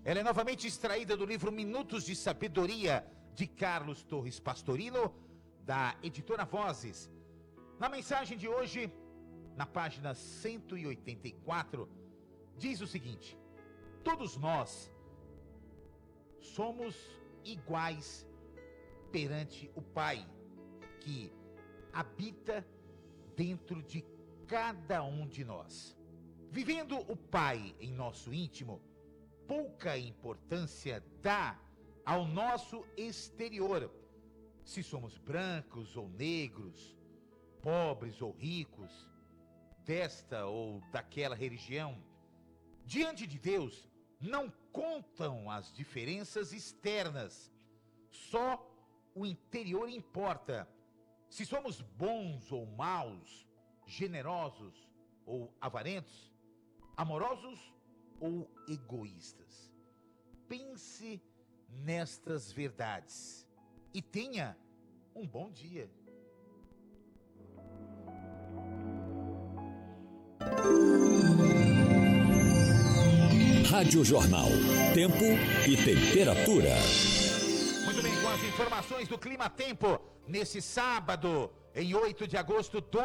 Ela é novamente extraída do livro Minutos de Sabedoria, de Carlos Torres Pastorino, da editora Vozes. Na mensagem de hoje, na página 184, diz o seguinte: todos nós somos iguais perante o Pai, que habita dentro de cada um de nós. Vivendo o Pai em nosso íntimo, pouca importância dá ao nosso exterior. Se somos brancos ou negros, pobres ou ricos, desta ou daquela religião, diante de Deus não contam as diferenças externas, só o interior importa. Se somos bons ou maus, generosos ou avarentos, amorosos ou egoístas. Pense nestas verdades e tenha um bom dia. Rádio Jornal, tempo e temperatura. Muito bem, com as informações do Clima Tempo, nesse sábado, em 8 de agosto de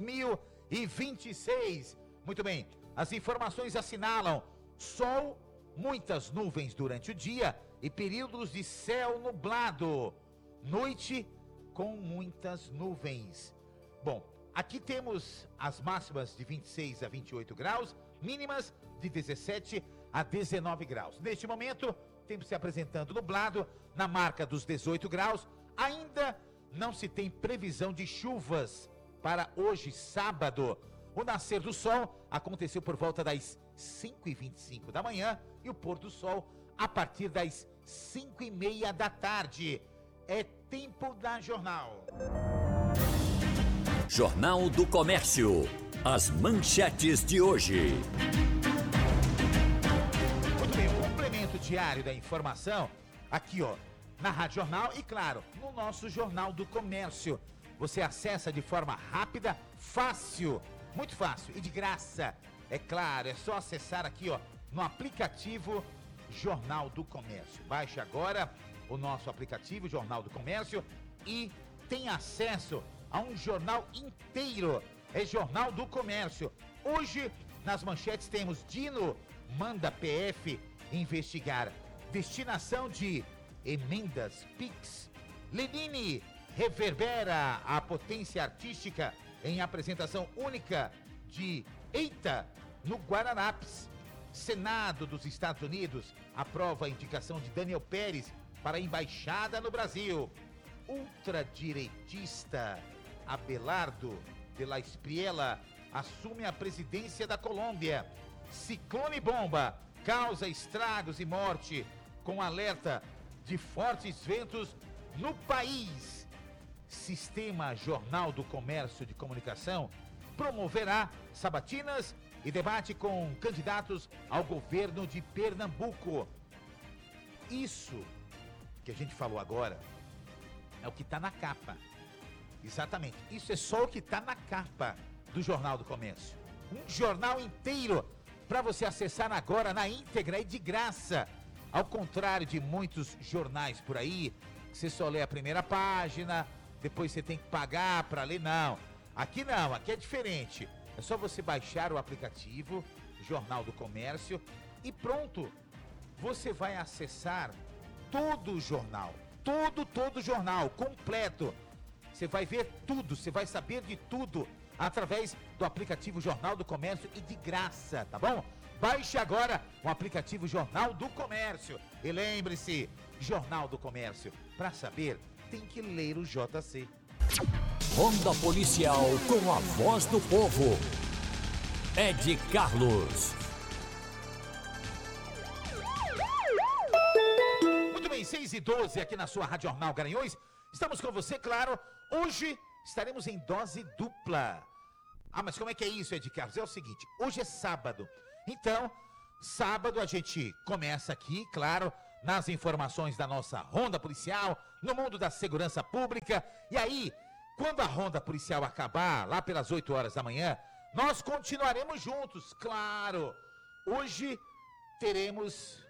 2026. Muito bem, as informações assinalam sol, muitas nuvens durante o dia e períodos de céu nublado. Noite com muitas nuvens. Bom, aqui temos as máximas de 26 a 28 graus, mínimas de 17 a 19 graus. Neste momento, tempo se apresentando nublado, na marca dos 18 graus. Ainda não se tem previsão de chuvas para hoje, sábado. O nascer do sol aconteceu por volta das 5h25 da manhã e o pôr do sol a partir das 5h30 da tarde. É tempo da jornal. Jornal do Comércio. As manchetes de hoje. Muito bem, o complemento diário da informação aqui, na Rádio Jornal e, claro, no nosso Jornal do Comércio. Você acessa de forma rápida, fácil, muito fácil e de graça. É claro, é só acessar aqui, no aplicativo Jornal do Comércio. Baixe agora o nosso aplicativo Jornal do Comércio e tem acesso a um jornal inteiro. É Jornal do Comércio. Hoje, nas manchetes, temos: Dino manda PF investigar destinação de emendas PIX. Lenine reverbera a potência artística em apresentação única de Eita no Guararapes. Senado dos Estados Unidos aprova a indicação de Daniel Pérez para a embaixada no Brasil. Ultradireitista Abelardo de la Espriella assume a presidência da Colômbia. Ciclone bomba causa estragos e morte, com alerta de fortes ventos no país. Sistema Jornal do Comércio de Comunicação promoverá sabatinas e debate com candidatos ao governo de Pernambuco. Isso que a gente falou agora é o que está na capa. Exatamente, isso é só o que está na capa do Jornal do Comércio. Um jornal inteiro para você acessar agora na íntegra e de graça. Ao contrário de muitos jornais por aí, você só lê a primeira página, depois você tem que pagar para ler. Não, aqui é diferente. É só você baixar o aplicativo Jornal do Comércio e pronto. Você vai acessar todo o jornal, todo o jornal completo. Você vai ver tudo, você vai saber de tudo através do aplicativo Jornal do Comércio e de graça, tá bom? Baixe agora o aplicativo Jornal do Comércio. E lembre-se, Jornal do Comércio, para saber, tem que ler o JC. Ronda Policial com a voz do povo. Ed Carlos. Muito bem, 6h12 aqui na sua Rádio Jornal Garanhuns. Estamos com você, claro. Hoje estaremos em dose dupla. Ah, mas como é que é isso, Ed Carlos? É o seguinte, hoje é sábado. Então, sábado a gente começa aqui, claro, nas informações da nossa Ronda Policial, no mundo da segurança pública. E aí, quando a Ronda Policial acabar, lá pelas 8 horas da manhã, nós continuaremos juntos, claro. Hoje teremos